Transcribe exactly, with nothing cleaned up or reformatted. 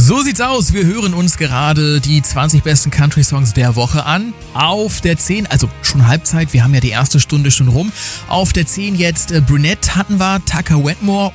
So sieht's aus. Wir hören uns gerade die zwanzig besten Country-Songs der Woche an. Auf der zehn, also schon Halbzeit, wir haben ja die erste Stunde schon rum. Auf der zehn jetzt äh, Brunette hatten wir, Tucker Wetmore